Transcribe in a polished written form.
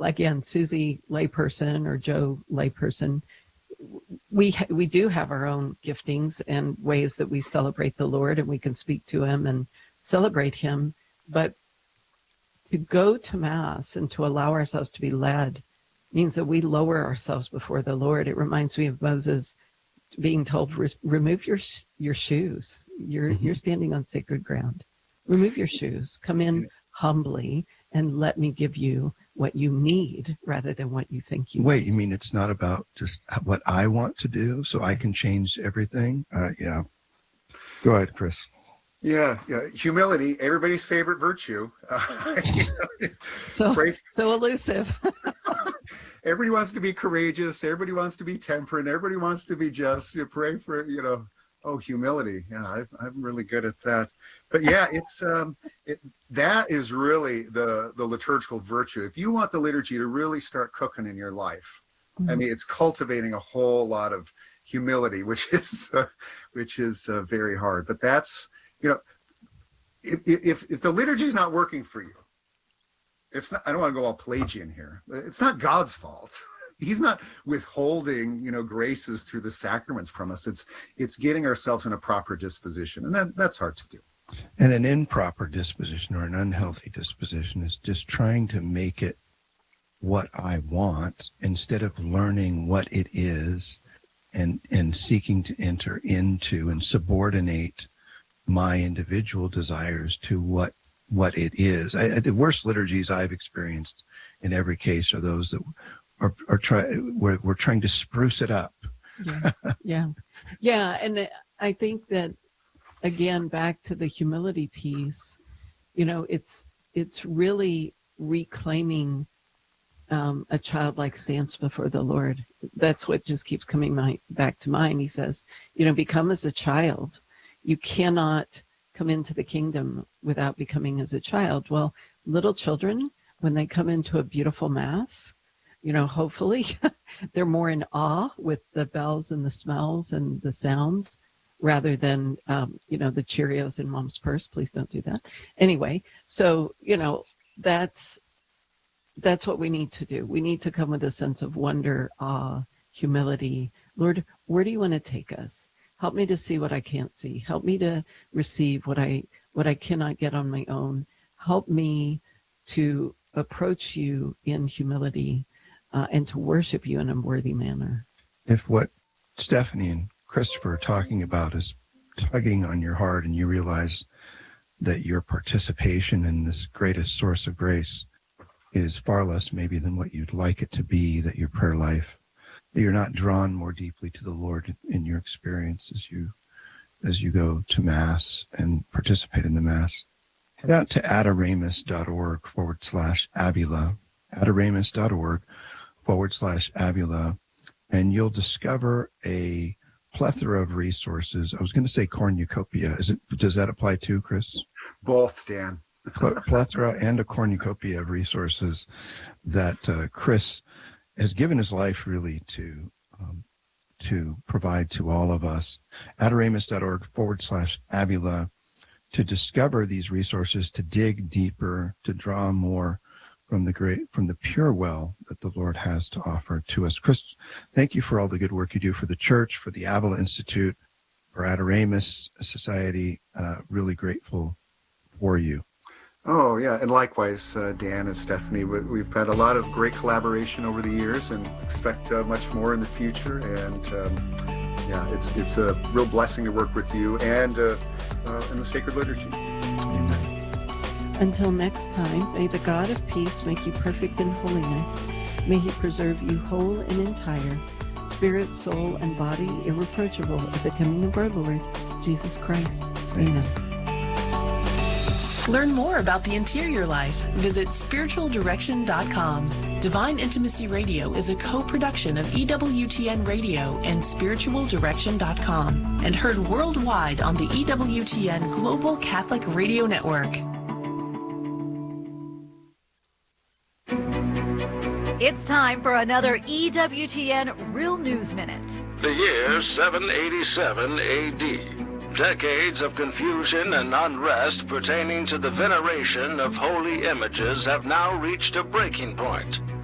again, Susie layperson or Joe layperson, we do have our own giftings and ways that we celebrate the Lord, and we can speak to him and celebrate him. But to go to Mass and to allow ourselves to be led means that we lower ourselves before the Lord. It reminds me of Moses being told, remove your shoes. You're standing on sacred ground. Remove your shoes. Come in humbly and let me give you what you need rather than what you think you need. Wait, you mean it's not about just what I want to do so I can change everything? Yeah. Go ahead, Chris. Yeah. Humility, everybody's favorite virtue. So elusive. Everybody wants to be courageous. Everybody wants to be temperate. Everybody wants to be just. You pray for, humility. Yeah, I'm really good at that. But yeah, that is really the liturgical virtue. If you want the liturgy to really start cooking in your life, I mean, it's cultivating a whole lot of humility, which is very hard. But that's, if the liturgy is not working for you, it's not. I don't want to go all Pelagian here, but it's not God's fault. He's not withholding, graces through the sacraments from us. It's getting ourselves in a proper disposition, and that's hard to do. And an improper disposition or an unhealthy disposition is just trying to make it what I want instead of learning what it is and seeking to enter into and subordinate my individual desires to what it is. The worst liturgies I've experienced in every case are those that we're trying to spruce it up. Yeah. And I think that, again, back to the humility piece, it's really reclaiming a childlike stance before the Lord. That's what just keeps coming back to mind. He says, become as a child. You cannot come into the kingdom without becoming as a child. Well, little children, when they come into a beautiful Mass, hopefully they're more in awe with the bells and the smells and the sounds rather than, the Cheerios in mom's purse. Please don't do that. Anyway, so, that's what we need to do. We need to come with a sense of wonder, awe, humility. Lord, where do you want to take us? Help me to see what I can't see. Help me to receive what I cannot get on my own. Help me to approach you in humility and to worship you in a worthy manner. If what Stephanie and Christopher are talking about is tugging on your heart and you realize that your participation in this greatest source of grace is far less maybe than what you'd like it to be, that your prayer life, that you're not drawn more deeply to the Lord in your experience as you go to Mass and participate in the Mass, head out to adoramus.org/Abula, adoramus.org/Abula, and you'll discover a plethora of resources. I was going to say cornucopia. Does that apply too, Chris? Both, Dan. Plethora and a cornucopia of resources that Chris has given his life really to provide to all of us. adoramus.org/Abula, to discover these resources, to dig deeper, to draw more from the pure well that the Lord has to offer to us. Chris, thank you for all the good work you do for the church, for the Avila Institute, for Adoramus Society. Really grateful for you. Oh, yeah. And likewise, Dan and Stephanie, we've had a lot of great collaboration over the years and expect much more in the future. And it's a real blessing to work with you and in the sacred liturgy. Amen. Until next time, may the God of peace make you perfect in holiness. May he preserve you whole and entire, spirit, soul, and body irreproachable at the coming of our Lord, Jesus Christ. Amen. Learn more about the interior life. Visit spiritualdirection.com. Divine Intimacy Radio is a co-production of EWTN Radio and spiritualdirection.com and heard worldwide on the EWTN Global Catholic Radio Network. It's time for another EWTN Real News Minute. The year 787 AD. Decades of confusion and unrest pertaining to the veneration of holy images have now reached a breaking point.